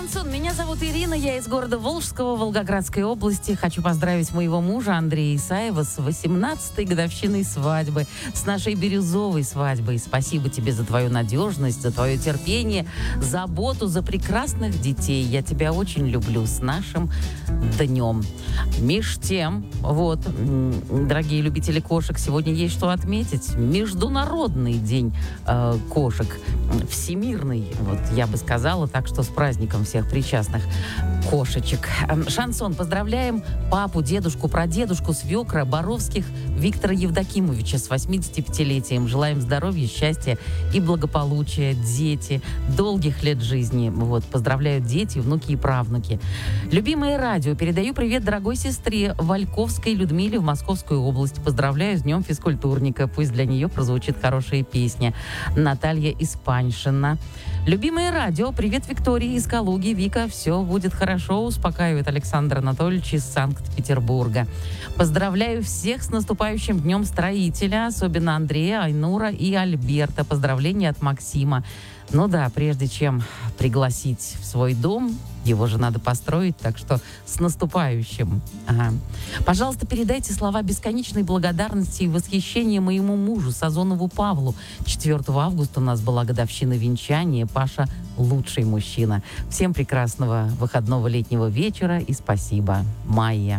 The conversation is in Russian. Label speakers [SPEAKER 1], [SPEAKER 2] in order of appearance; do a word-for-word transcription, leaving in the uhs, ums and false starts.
[SPEAKER 1] Шансон, меня зовут Ирина, я из города Волжского, Волгоградской области. Хочу поздравить моего мужа Андрея Исаева с восемнадцатой годовщиной свадьбы, с нашей бирюзовой свадьбой. Спасибо тебе за твою надежность, за твое терпение, заботу, за прекрасных детей. Я тебя очень люблю. С нашим днем. Меж тем, вот, дорогие любители кошек, сегодня есть что отметить. Международный день э, кошек. Всемирный, вот я бы сказала, так что с праздником всех причастных кошечек. Шансон, поздравляем папу, дедушку, прадедушку, свекра Боровских Виктора Евдокимовича с восьмидесятипятилетием. Желаем здоровья, счастья и благополучия, дети, долгих лет жизни. Вот, поздравляют дети, внуки и правнуки. Любимое радио. Передаю привет дорогой сестре Вальковской Людмиле в Московскую область. Поздравляю с Днем физкультурника. Пусть для нее прозвучит хорошая песня. Наталья Испаншина. Любимое радио. Привет Виктории из Калуги. Вика, все будет хорошо, успокаивает Александр Анатольевич из Санкт-Петербурга. Поздравляю всех с наступающим Днем строителя, особенно Андрея, Айнура и Альберта. Поздравления от Максима. Ну да, прежде чем пригласить в свой дом, его же надо построить, так что с наступающим. Ага. Пожалуйста, передайте слова бесконечной благодарности и восхищения моему мужу Сазонову Павлу. четвёртого августа у нас была годовщина венчания. Паша – лучший мужчина. Всем прекрасного выходного летнего вечера и спасибо. Майя.